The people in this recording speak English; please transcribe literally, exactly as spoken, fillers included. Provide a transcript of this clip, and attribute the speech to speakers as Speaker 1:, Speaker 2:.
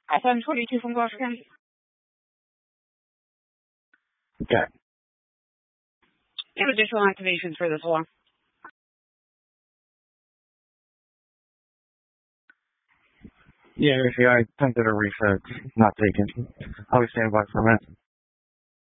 Speaker 1: S M twenty-two from Gloucester County.
Speaker 2: Okay.
Speaker 1: You have additional activations for this alarm.
Speaker 2: Yeah, if I attempted a reset, not taken. I'll be standing by for a minute.